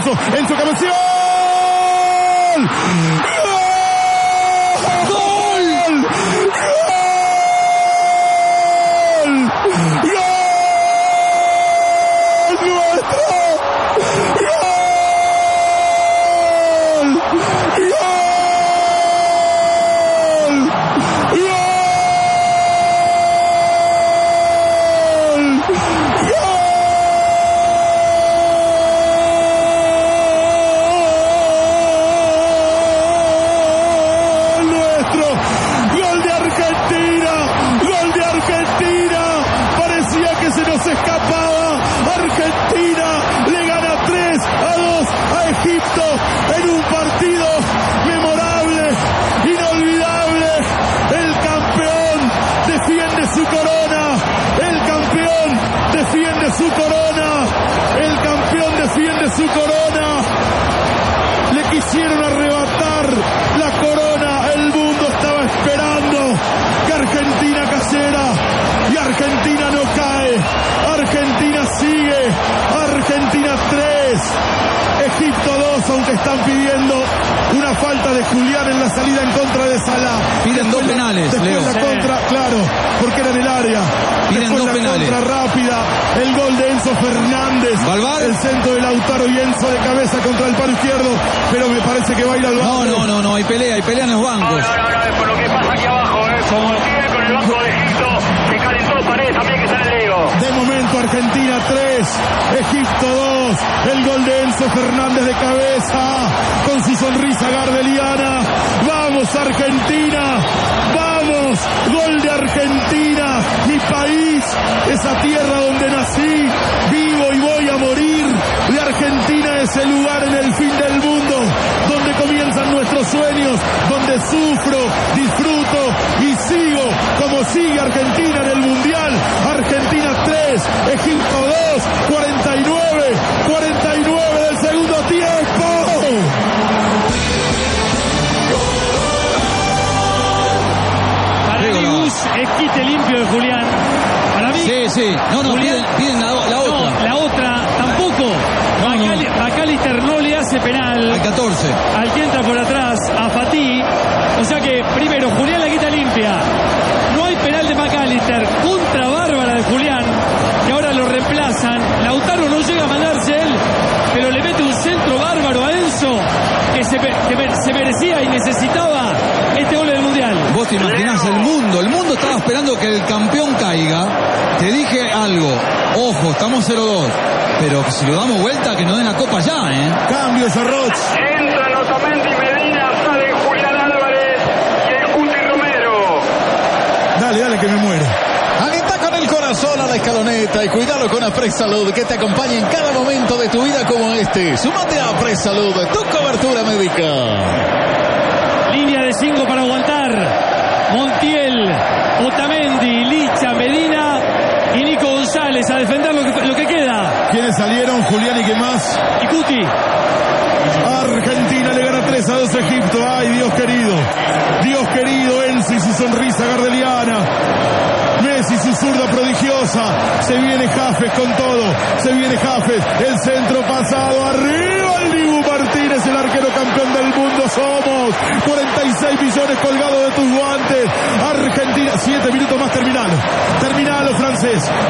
Enzo cabeció. Su corona, le quisieron arrebatar la corona, el mundo estaba esperando que Argentina cayera y Argentina no cae, Argentina sigue, Argentina 3, Egipto 2, aunque están pidiendo una falta de Julián en la salida en contra de Salah. Piden dos penales, después Leo. La contra, claro, porque era en el área. Piden después dos la penales. Contra rápida, el gol de Enzo Fernández. ¿Valvar? El centro de Lautaro y Enzo de cabeza contra el palo izquierdo, pero me parece que va a ir al banco. No, hay pelea en los bancos. No, es por lo que pasa aquí abajo, como sigue con el banco de Egipto, que calentó Paredes también que está en el lío. De momento Argentina 3, Egipto 2, el gol de Enzo Fernández de cabeza, con su sonrisa gardeliana. ¡Vamos Argentina! ¡Vamos! ¡Gol de Argentina! Mi país, esa tierra donde nací, vivo y voy a morir. La Argentina es el lugar en el fin del mundo, donde comienzan nuestros sueños, donde sufro, disfruto y sigo como sigue Argentina en el Mundial. Argentina 3, Egipto 2, 49 del segundo tiempo. Para mí Gus es quite limpio de Julián. Para mí. Sí. No, Julián, piden la otra. No, la otra tampoco. McAllister no le hace penal. Al 14. Al que entra por atrás, a Fatih. O sea que, primero, Julián la quita limpia. No hay penal de McAllister. Contra bárbara de Julián, que ahora lo reemplazan. Lautaro no llega a mandarse él, pero le mete un centro bárbaro a Enzo, que se merecía y necesitaba este gol del Mundial. Vos te imaginás el mundo estaba esperando que el campeón caiga. Te dije algo, ojo, estamos 0-2, pero si lo damos vuelta, que nos den la copa ya, Cambio, Sarroch. Entran Otamendi y Medina, salen Julián Álvarez y el Cuti Romero. Dale, que me muero. Agita con el corazón a la escaloneta y cuidado con Apresalud, que te acompaña en cada momento de tu vida como este. Súmate a Apresalud, tu cobertura médica. Línea de 5 para aguantar. Montiel, Otamendi, Licha, Medina y Nico González a defender lo que queda. ¿Quiénes salieron? Julián y qué más. Y Cuti. Argentina le gana 3-2 a Egipto. Ay, Dios querido, Enzo y su sonrisa gardeliana. Messi, su zurda prodigiosa. Se viene Jafes con todo. El centro pasado. Arriba el Dibu Martínez, el arquero campeón del mundo. Somos 46 millones colgados de tus guantes. Argentina, 7 minutos más, terminalo, francés.